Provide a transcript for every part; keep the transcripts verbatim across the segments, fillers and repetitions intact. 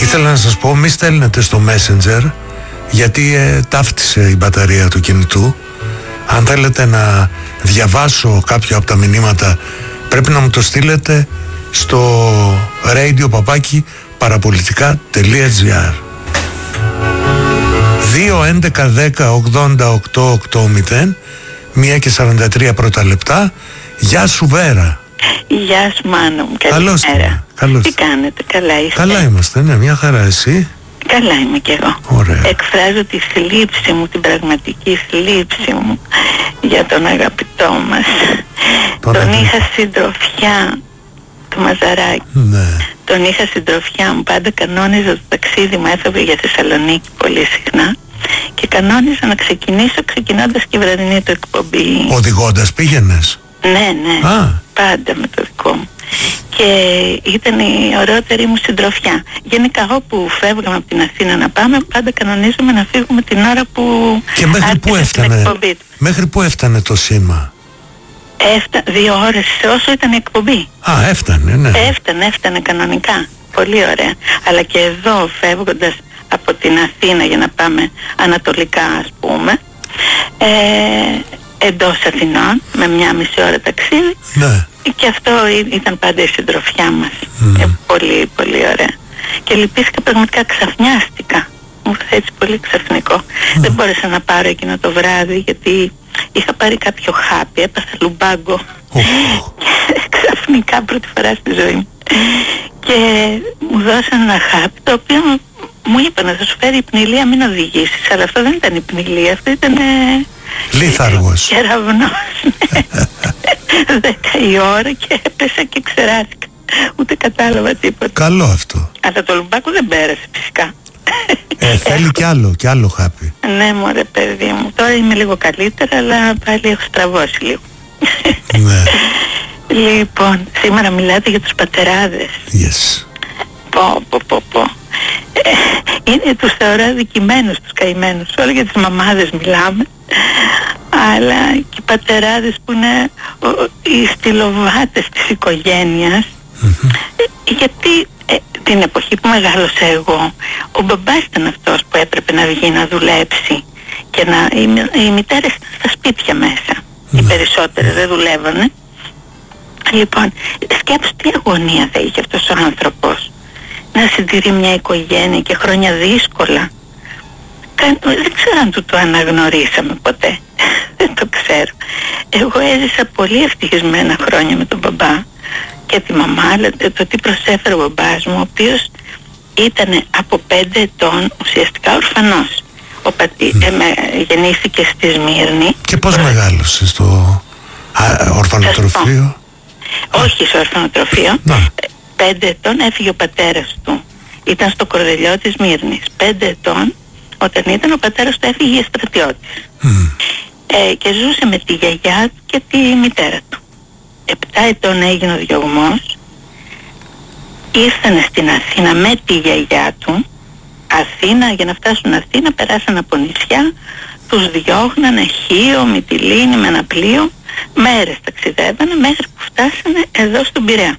Ήθελα να σας πω, μη στέλνετε στο Messenger, γιατί ε, ταύτισε η μπαταρία του κινητού. Αν θέλετε να διαβάσω κάποιο από τα μηνύματα, πρέπει να μου το στείλετε στο radio παπάκι παραπολιτικά τελεία gr. δύο έντεκα δέκα ογδόντα οκτώ ογδόντα, μία και σαράντα τρία πρώτα λεπτά. Γεια σου Βέρα. Γεια σου Μάνο μου, καλώς καλημέρα. Καλώς. Τι κάνετε, καλά είστε? Καλά είμαστε, ναι, μια χαρά. Εσύ? Καλά είμαι κι εγώ. Ωραία. Εκφράζω τη θλίψη μου, την πραγματική θλίψη μου για τον αγαπητό μας. Τον, τον είχα συντροφιά, το Μαζαράκι. Ναι. Τον είχα συντροφιά μου, πάντα κανόνιζα το ταξίδι μου, έφευγε για Θεσσαλονίκη πολύ συχνά και κανόνιζα να ξεκινήσω ξεκινώντας και η βραδινή του εκπομπή. Οδηγώντας πήγαινες? Ναι, ναι. Α. Πάντα με το δικό μου. Και ήταν η ωραιότερη μου συντροφιά. Γενικά όπου φεύγαμε από την Αθήνα να πάμε, πάντα κανονίζουμε να φύγουμε την ώρα που και μέχρι πού έφτανε, μέχρι πού έφτανε το σήμα? Έφτα, δύο ώρες όσο ήταν η εκπομπή. Α, έφτανε, ναι. Έφτανε, έφτανε κανονικά. Πολύ ωραία. Αλλά και εδώ φεύγοντας από την Αθήνα για να πάμε ανατολικά, ας πούμε, ε, εντός Αθηνών με μια μισή ώρα ταξίδι, ναι. Και αυτό ήταν πάντα η συντροφιά μας. Mm. ε, Πολύ πολύ ωραία. Και λυπήθηκα, πραγματικά ξαφνιάστηκα. Μου ήρθε έτσι πολύ ξαφνικό. Mm. Δεν μπόρεσα να πάρω εκείνο το βράδυ, γιατί είχα πάρει κάποιο χάπι, έπαθα λουμπάγκο. Oh. Και ξαφνικά πρώτη φορά στη ζωή μου. Και μου δώσαν ένα χάπι, το οποίο μου είπαν να θα σου φέρει η πνηλία, μην οδηγήσεις. Αλλά αυτό δεν ήταν η πνηλία, αυτό ήταν λίθαργος. Κεραυνός. Δέκα η ώρα και έπεσα και ξεράθηκα. Ούτε κατάλαβα τίποτα. Καλό αυτό. Αλλά το λουμπάκο δεν πέρασε φυσικά. Ε, θέλει κι άλλο, κι άλλο χάπι. Ναι μωρέ παιδί μου. Τώρα είμαι λίγο καλύτερα, αλλά πάλι έχω στραβώσει λίγο. Ναι. Λοιπόν, σήμερα μιλάτε για τους πατεράδες. Yes. Πω πω πω πω. Ε, είναι, τους θεωρώ αδικημένους τους καημένους. Όλα για τις μαμάδες μιλάμε, αλλά και οι πατεράδες που είναι ο, οι στυλοβάτες της οικογένειας. Mm-hmm. ε, γιατί ε, την εποχή που μεγάλωσα εγώ, ο μπαμπάς ήταν αυτός που έπρεπε να βγει να δουλέψει και να, οι, οι μητέρες ήταν στα σπίτια μέσα. Mm-hmm. Οι περισσότερες δεν δουλεύανε. Λοιπόν, σκέψου τι αγωνία θα είχε αυτός ο άνθρωπος να συντηρεί μια οικογένεια και χρόνια δύσκολα. Δεν ξέρω αν του το αναγνωρίσαμε ποτέ. Δεν το ξέρω. Εγώ έζησα πολύ ευτυχισμένα χρόνια με τον μπαμπά και τη μαμά, αλλά το τι προσέφερε ο μπαμπάς μου, ο οποίος ήταν από πέντε ετών ουσιαστικά ορφανός. Ο πατή, mm. ε, με, γεννήθηκε στη Σμύρνη. Και πώς προ... μεγάλωσε στο α, ορφανοτροφείο? Όχι στο ορφανοτροφείο. Πέντε ετών έφυγε ο πατέρας του. Ήταν στο Κορδελιό της Μύρνης. Πέντε ετών, όταν ήταν, ο πατέρας του έφυγε στρατιώτης. Mm. Ε, και ζούσε με τη γιαγιά του και τη μητέρα του. Επτά ετών έγινε ο διωγμός. Ήρθανε στην Αθήνα με τη γιαγιά του. Αθήνα, για να φτάσουν Αθήνα περάσαν από νησιά. Τους διώχνανε Χίο, Μυτιλήνη με ένα πλοίο. Μέρες ταξιδεύανε μέχρι που φτάσανε εδώ στον Πειραιά.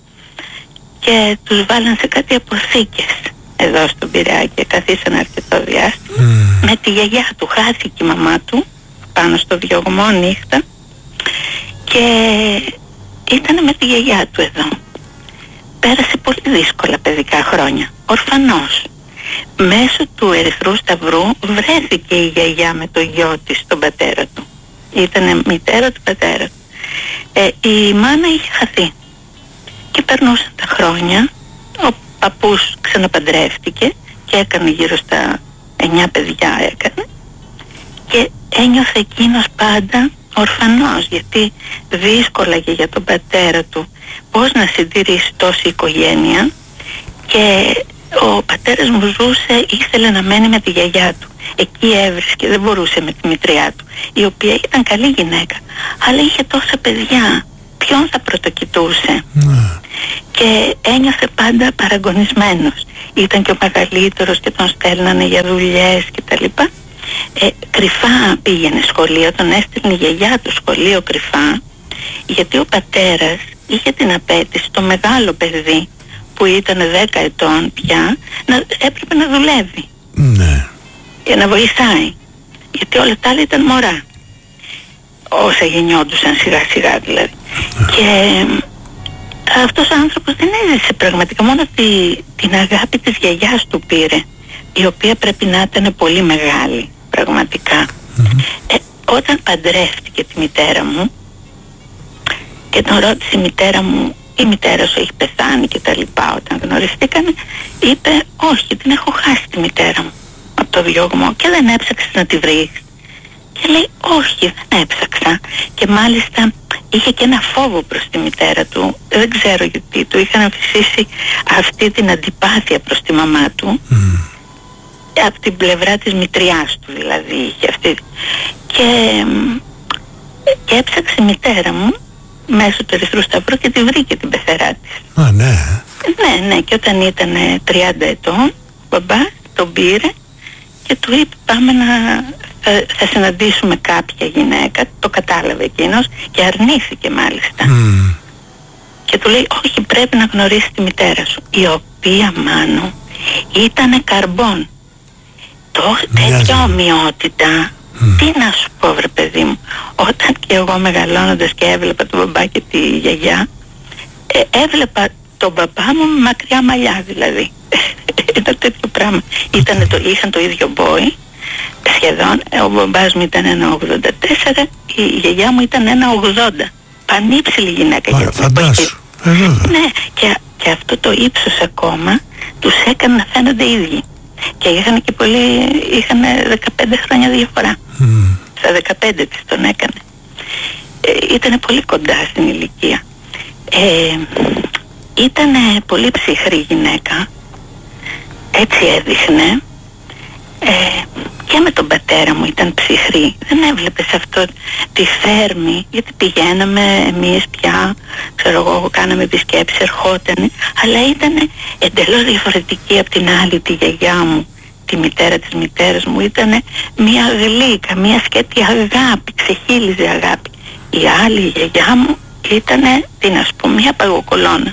Και τους βάλαν σε κάτι αποθήκες εδώ στον Πειραιά και καθίσανε αρκετό διάστημα. Mm. Με τη γιαγιά του χάθηκε η μαμά του πάνω στο διωγμό νύχτα και ήταν με τη γιαγιά του εδώ. Πέρασε πολύ δύσκολα παιδικά χρόνια. Ορφανός. Μέσω του Ερυθρού Σταυρού βρέθηκε η γιαγιά με το γιο της, τον πατέρα του. Ήτανε μητέρα του πατέρα του. Ε, η μάνα είχε χαθεί. Και περνούσαν τα χρόνια, ο παππούς ξαναπαντρεύτηκε και έκανε γύρω στα εννιά παιδιά έκανε και ένιωθε εκείνος πάντα ορφανός, γιατί δύσκολα και για τον πατέρα του πώς να συντηρήσει τόση οικογένεια, και ο πατέρας μου ζούσε, ήθελε να μένει με τη γιαγιά του. Εκεί έβρισκε, δεν μπορούσε με τη μητριά του, η οποία ήταν καλή γυναίκα, αλλά είχε τόσα παιδιά. Ποιον θα πρωτοκοιτούσε? Mm. Και ένιωθε πάντα παραγωνισμένος. Ήταν και ο μεγαλύτερος και τον στέλνανε για δουλειές και τα λοιπά. Ε, κρυφά πήγαινε σχολείο, τον έστειλε η γιαγιά του σχολείο κρυφά, γιατί ο πατέρας είχε την απέτηση το μεγάλο παιδί που ήταν δέκα ετών πια να, έπρεπε να δουλεύει. Ναι. Για να βοηθάει. Γιατί όλα τα άλλα ήταν μωρά. Όσα γεννιόντουσαν σιγά σιγά δηλαδή. Και αυτός ο άνθρωπος δεν έζησε πραγματικά, μόνο τη, την αγάπη της γιαγιάς του πήρε, η οποία πρέπει να ήταν πολύ μεγάλη πραγματικά. Mm-hmm. Ε, όταν παντρεύτηκε τη μητέρα μου και τον ρώτησε η μητέρα μου, η μητέρα σου έχει πεθάνει και τα λοιπά, όταν γνωριστήκανε, είπε όχι, την έχω χάσει τη μητέρα μου από το διώγμο και δεν έψαξες να τη βρεις. Και λέει όχι, δεν έψαξα. Και μάλιστα είχε και ένα φόβο προς τη μητέρα του, δεν ξέρω γιατί, του είχαν αφησίσει αυτή την αντιπάθεια προς τη μαμά του. Mm. Από την πλευρά της μητριάς του δηλαδή είχε αυτή. Και, και έψαξε η μητέρα μου μέσω του Ερυθρού Σταυρού και τη βρήκε την πεθερά της. Α, ναι. Ναι, ναι, και όταν ήταν τριάντα ετών, ο μπαμπάς τον πήρε και του είπε πάμε να... Θα, θα συναντήσουμε κάποια γυναίκα, το κατάλαβε εκείνος και αρνήθηκε μάλιστα. Mm. Και του λέει όχι, πρέπει να γνωρίσεις τη μητέρα σου, η οποία μάνο ήτανε καρμπών. Το, τέτοια ομοιότητα, mm. τι να σου πω βρε παιδί μου, όταν και εγώ μεγαλώνοντας και έβλεπα τον μπαμπά και τη γιαγιά, ε, έβλεπα τον μπαμπά μου με μακριά μαλλιά δηλαδή. Ήταν τέτοιο πράγμα. Ήτανε το, είχαν το ίδιο μπόι σχεδόν, ο μπαμπάς μου ήταν ένα ογδόντα τέσσερα, η γιαγιά μου ήταν ένα ογδόντα. Πανύψηλη γυναίκα. Άρα, φαντάσου. Ε, ναι, και, και αυτό το ύψος ακόμα τους έκανε να φαίνονται ίδιοι. Και είχαν και πολύ, είχαν δεκαπέντε χρόνια διαφορά. Mm. Στα δεκαπέντε της τον έκανε. Ε, ήτανε πολύ κοντά στην ηλικία. Ε, ήτανε πολύ ψυχρή γυναίκα. Έτσι έδειχνε. Ε, και με τον πατέρα μου ήταν ψυχρή. Δεν έβλεπες αυτό τη θέρμη, γιατί πηγαίναμε εμείς πια, ξέρω εγώ, κάναμε επισκέψεις, ερχότανε, αλλά ήταν εντελώς διαφορετική από την άλλη, τη γιαγιά μου, τη μητέρα της μητέρας μου. Ήταν μια γλύκα, μια σκέτη αγάπη, ξεχύλιζε αγάπη. Η άλλη η γιαγιά μου ήταν, τι να σου πω, μια παγοκολώνα.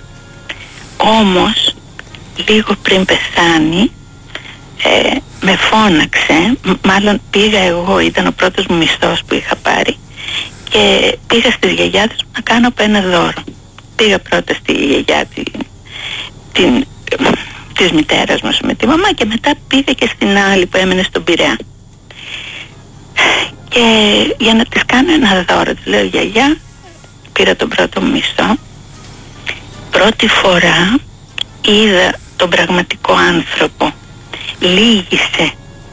Όμως λίγο πριν πεθάνει, Ε, με φώναξε, μάλλον πήγα εγώ, ήταν ο πρώτος μου μισθός που είχα πάρει και πήγα στις γιαγιάδες μου να κάνω από ένα δώρο. Πήγα πρώτα στη γιαγιά την, την, της μητέρας μας με τη μαμά και μετά πήγα και στην άλλη που έμενε στον Πειραιά. Και για να της κάνω ένα δώρο, της λέω γιαγιά, πήρα τον πρώτο μου μισθό, πρώτη φορά είδα τον πραγματικό άνθρωπο. Λύγησε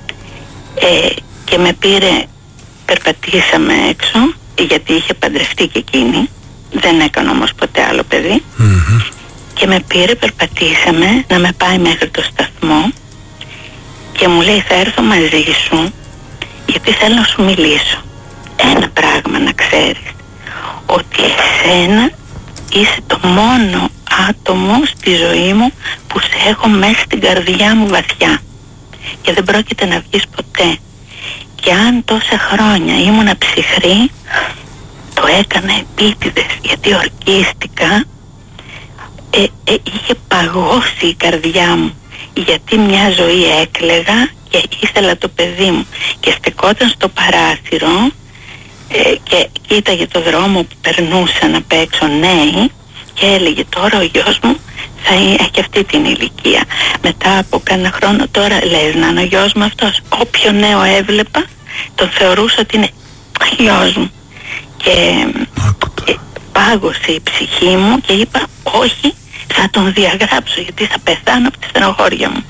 ε, και με πήρε, περπατήσαμε έξω γιατί είχε παντρευτεί και εκείνη, δεν έκανε όμως ποτέ άλλο παιδί. Mm-hmm. Και με πήρε, περπατήσαμε να με πάει μέχρι το σταθμό και μου λέει θα έρθω μαζί σου γιατί θέλω να σου μιλήσω. Ένα πράγμα να ξέρεις, ότι εσένα είσαι το μόνο άτομο στη ζωή μου που σε έχω μέσα στην καρδιά μου βαθιά και δεν πρόκειται να βγεις ποτέ. Και αν τόσα χρόνια ήμουνα ψυχρή, το έκανα επίτηδες γιατί ορκίστηκα. ε, ε, είχε παγώσει η καρδιά μου γιατί μια ζωή έκλαιγα και ήθελα το παιδί μου και στεκόταν στο παράθυρο ε, και κοίταγε το δρόμο που περνούσαν απ' έξω νέοι και έλεγε τώρα ο γιος μου θα έχει αυτή την ηλικία. Μετά από κάνα χρόνο τώρα λες να είναι ο γιος μου αυτός. Όποιο νέο έβλεπα τον θεωρούσα ότι είναι γιος μου. Και ε, πάγωσε η ψυχή μου και είπα όχι, θα τον διαγράψω γιατί θα πεθάνω από τη στενοχώρια μου.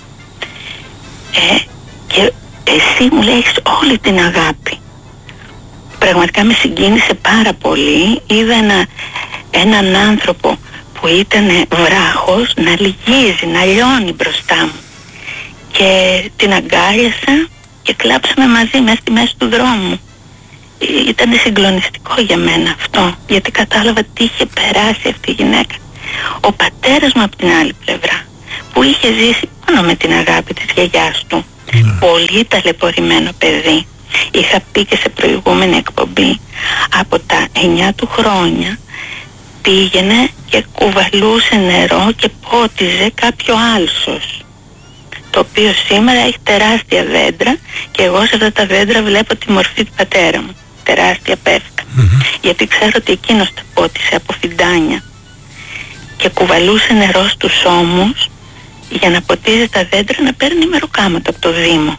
Ε, και εσύ μου λέει έχεις όλη την αγάπη. Πραγματικά με συγκίνησε πάρα πολύ. Είδα ένα, έναν άνθρωπο που ήταν βράχος να λυγίζει, να λιώνει μπροστά μου. Και την αγκάλιασα και κλάψαμε μαζί μέσα στη μέση του δρόμου. Ήταν συγκλονιστικό για μένα αυτό, γιατί κατάλαβα τι είχε περάσει αυτή η γυναίκα. Ο πατέρας μου από την άλλη πλευρά, που είχε ζήσει μόνο με την αγάπη της γιαγιάς του, mm. πολύ ταλαιπωρημένο παιδί. Είχα πει και σε προηγούμενη εκπομπή, από τα εννιά του χρόνια πήγαινε και κουβαλούσε νερό και πότιζε κάποιο άλσος, το οποίο σήμερα έχει τεράστια δέντρα και εγώ σε αυτά τα δέντρα βλέπω τη μορφή του πατέρα μου, τεράστια πεύκα. Mm-hmm. Γιατί ξέρω ότι εκείνος τα πότισε από φιντάνια και κουβαλούσε νερό στους ώμους για να ποτίζει τα δέντρα, να παίρνει μεροκάματα από το Δήμο.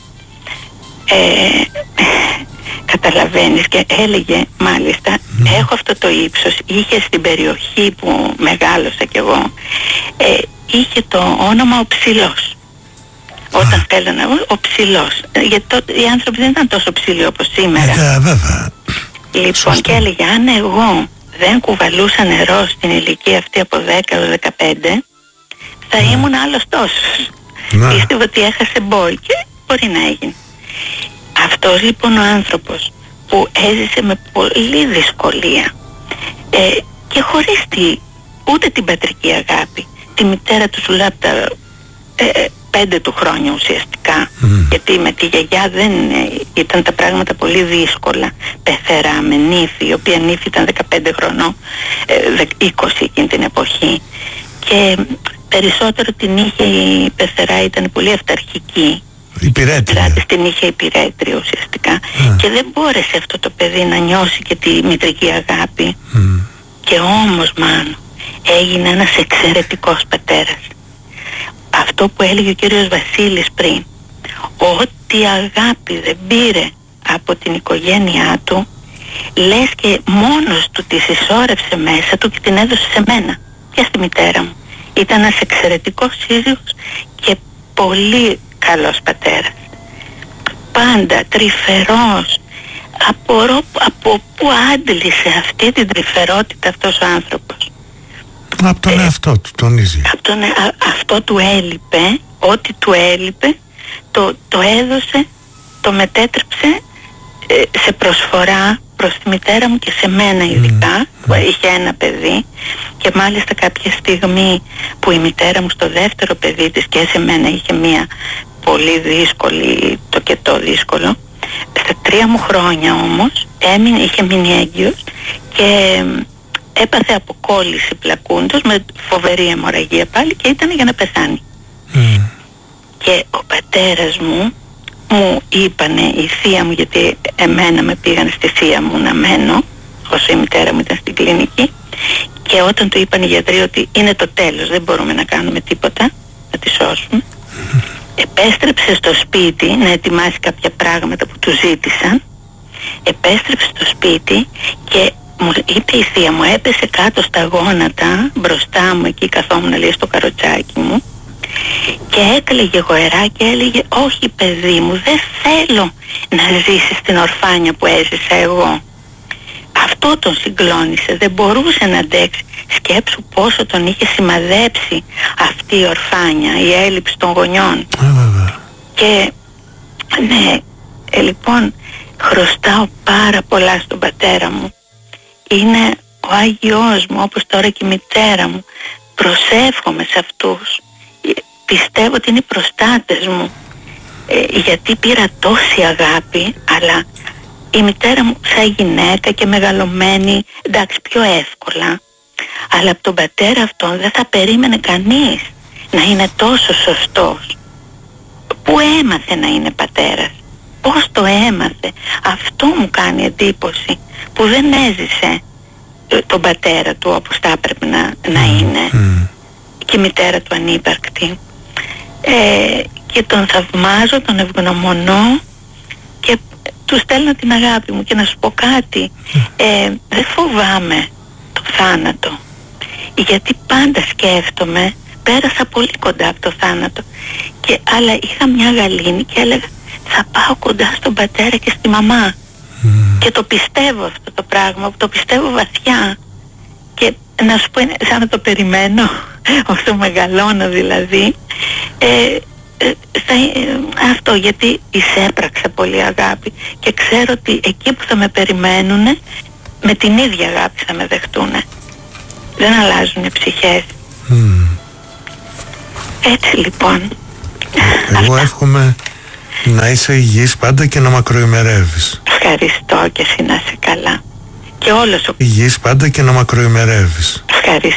Ε, καταλαβαίνεις, και έλεγε μάλιστα, mm. έχω αυτό το ύψος, είχε στην περιοχή που μεγάλωσα κι εγώ, ε, είχε το όνομα ο Ψηλός. Όταν θέλω να πω, ο Ψηλός, γιατί τότε οι άνθρωποι δεν ήταν τόσο ψηλοί όπως σήμερα. Ε, βέβαια. Λοιπόν, σωστό. Και έλεγε, αν εγώ δεν κουβαλούσα νερό στην ηλικία αυτή από δέκα έως δεκαπέντε, θα mm. ήμουν άλλος τόσος. Mm. Πίστευα ότι έχασε μπόι και μπορεί να έγινε. Αυτός λοιπόν ο άνθρωπος που έζησε με πολύ δυσκολία ε, και χωρίς τη, ούτε την πατρική αγάπη, τη μητέρα του σου λέει από τα ε, πέντε του χρόνια ουσιαστικά, mm. γιατί με τη γιαγιά δεν ε, ήταν τα πράγματα πολύ δύσκολα, πεθερά με νύφη, η οποία νύφη ήταν δεκαπέντε χρονών, ε, είκοσι εκείνη την εποχή, και περισσότερο την είχε η πεθερά, ήταν πολύ αυταρχική. Η πυρέτρια. Την είχε η πυρέτρια ουσιαστικά. Mm. Και δεν μπόρεσε αυτό το παιδί να νιώσει και τη μητρική αγάπη. Mm. Και όμως, Μάνο, έγινε ένας εξαιρετικός πατέρας. Αυτό που έλεγε ο κύριος Βασίλης πριν, ό,τι αγάπη δεν πήρε από την οικογένειά του, λες και μόνος του τη συσσόρευσε μέσα του και την έδωσε σε μένα και στη μητέρα μου. Ήταν ένας εξαιρετικός σύζυγος και πολύ καλός πατέρας. Πάντα τρυφερός. Απορώ από πού άντλησε αυτή την τρυφερότητα αυτός ο άνθρωπος. Από τον ε, εαυτό του, τον ίδιο. Από τον, α, αυτό του έλειπε, ό,τι του έλειπε, το, το έδωσε, το μετέτρεψε ε, σε προσφορά προς τη μητέρα μου και σε μένα ειδικά, mm. που είχε ένα παιδί, και μάλιστα κάποια στιγμή που η μητέρα μου στο δεύτερο παιδί της και σε μένα είχε μία πολύ δύσκολη, το και το δύσκολο, στα τρία μου χρόνια όμως έμεινε, είχε μείνει έγκυος και έπαθε αποκόλληση πλακούντος με φοβερή αιμορραγία πάλι και ήταν για να πεθάνει. Mm. Και ο πατέρας μου μου είπανε, η θεία μου, γιατί εμένα με πήγαν στη θεία μου να μένω όσο η μητέρα μου ήταν στην κλινική, και όταν του είπαν οι γιατροί ότι είναι το τέλος, δεν μπορούμε να κάνουμε τίποτα, να τη σώσουμε, mm. επέστρεψε στο σπίτι να ετοιμάσει κάποια πράγματα που του ζήτησαν, επέστρεψε στο σπίτι και μου είπε η θεία μου, έπεσε κάτω στα γόνατα μπροστά μου, εκεί καθόμουν λέει στο καροτσάκι μου, και έκλαιγε γοερά και έλεγε, όχι παιδί μου, δεν θέλω να ζήσεις την ορφάνια που έζησα εγώ. Αυτό τον συγκλώνησε, δεν μπορούσε να αντέξει. Σκέψου πόσο τον είχε σημαδέψει αυτή η ορφάνια, η έλλειψη των γονιών. Mm. Και ναι, ε, λοιπόν χρωστάω πάρα πολλά στον πατέρα μου. Είναι ο Άγιος μου, όπως τώρα και η μητέρα μου. Προσεύχομαι σε αυτούς. Πιστεύω ότι είναι οι προστάτες μου, ε, γιατί πήρα τόση αγάπη, αλλά η μητέρα μου σαν γυναίκα και μεγαλωμένη, εντάξει πιο εύκολα, αλλά από τον πατέρα αυτόν δεν θα περίμενε κανείς να είναι τόσο σωστός. Πού έμαθε να είναι πατέρας, πώς το έμαθε, αυτό μου κάνει εντύπωση, που δεν έζησε τον πατέρα του όπως θα έπρεπε να, να είναι, mm. και η μητέρα του ανύπαρκτη. Ε, και τον θαυμάζω, τον ευγνωμονώ και του στέλνω την αγάπη μου. Και να σου πω κάτι, ε, δεν φοβάμαι το θάνατο, γιατί πάντα σκέφτομαι, πέρασα πολύ κοντά από το θάνατο, και, αλλά είχα μια γαλήνη και έλεγα θα πάω κοντά στον πατέρα και στη μαμά, mm. και το πιστεύω αυτό το πράγμα, το πιστεύω βαθιά, και να σου πω είναι σαν να το περιμένω όσο μεγαλώνω δηλαδή, ε, ε, θα, ε, αυτό, γιατί εισέπραξα πολύ αγάπη και ξέρω ότι εκεί που θα με περιμένουν με την ίδια αγάπη θα με δεχτούν, δεν αλλάζουν οι ψυχές. Mm. Έτσι λοιπόν. Εγώ εύχομαι να είσαι υγιής πάντα και να μακροημερεύεις. Ευχαριστώ, και εσύ να είσαι καλά. Και όλος ο... Υγιής πάντα και να μακροημερεύεις. Ευχαριστώ.